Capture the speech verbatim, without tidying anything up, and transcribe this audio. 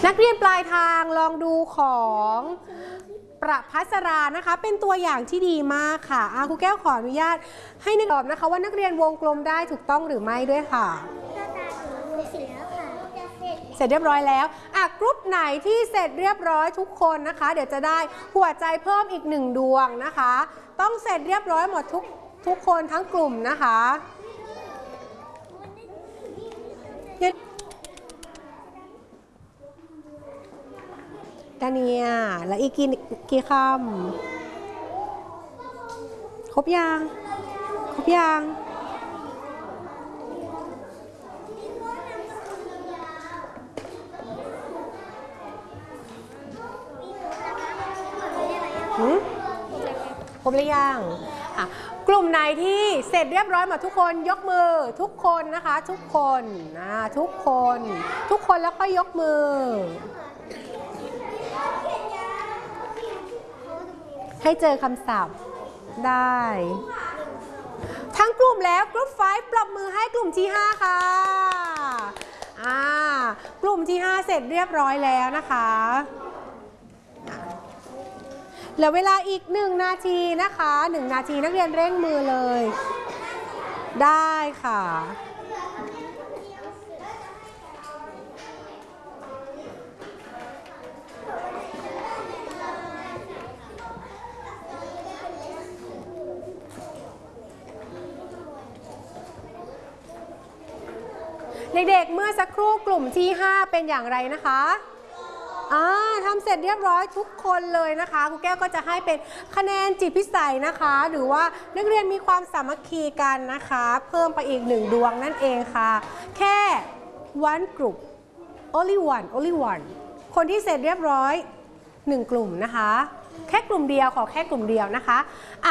นักเรียนปลายทางลองดูของประภัสรานะคะเป็นตัวอย่างที่ดีมากค่ะอาครูแก้วขออนุญาตให้นึกออกนะคะว่านักเรียนวงกลมได้ถูกต้องหรือไม่ด้วยค่ะเสร็จเรียบร้อยแล้วอ่ะกรุ๊ปไหนที่เสร็จเรียบร้อยทุกคนนะคะเดี๋ยวจะได้หัวใจเพิ่มอีกหนึ่งดวงนะคะต้องเสร็จเรียบร้อยหมดทุกทุกคนทั้งกลุ่มนะคะดาเนียแล้วอีกกี่กี่คำครบยังครบยังครบหรือยังอ่ะกลุ่มไหนที่เสร็จเรียบร้อยหมดทุกคนยกมือทุกคนนะคะทุกคนนะทุกคนทุกคนแล้วก็ยกมือให้เจอคำศัพท์ได้ทั้งกลุ่มแล้วกลุ่มไฟว์ปรบมือให้กลุ่มที่ห้าค่ะอ่ากลุ่มที่ห้าเสร็จเรียบร้อยแล้วนะคะเหลือเวลาอีกหนึ่งนาทีนะคะหนึ่งนาทีนักเรียนเร่งมือเลยได้ค่ะเด็กๆเมื่อสักครู่กลุ่มที่ห้าเป็นอย่างไรนะคะอ่าทำเสร็จเรียบร้อยทุกคนเลยนะคะครูแก้วก็จะให้เป็นคะแนนจิตพิสัยนะคะหรือว่านักเรียนมีความสามัคคีกันนะคะเพิ่มไปอีกหนึ่งดวงนั่นเองค่ะแค่ one group only one only one คนที่เสร็จเรียบร้อยหนึ่งกลุ่มนะคะแค่กลุ่มเดียวขอแค่กลุ่มเดียวนะคะ